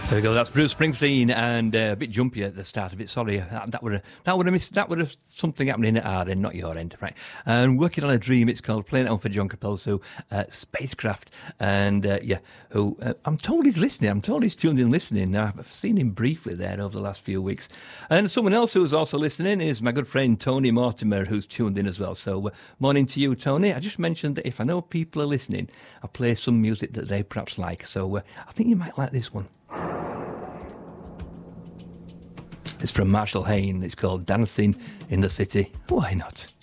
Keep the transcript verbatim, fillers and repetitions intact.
There we go. That's Bruce Springsteen, and uh, a bit jumpy at the start of it. Sorry, that, that would have that would have missed that would have something happening at our end, not your end, right? And Working on a Dream. It's called Playing It On for John Capalso, uh, Spacecraft, and uh, yeah, who uh, I'm told he's listening. I'm told he's tuned in listening. Now, I've seen him briefly there over the last few weeks, and someone else who's also listening is my good friend Tony Mortimer, who's tuned in as well. So, uh, morning to you, Tony. I just mentioned that if I know people are listening, I'll play some music that they perhaps like. So, uh, I think you might like this one. It's from Marshall Hayne. It's called Dancing in the City. Why not?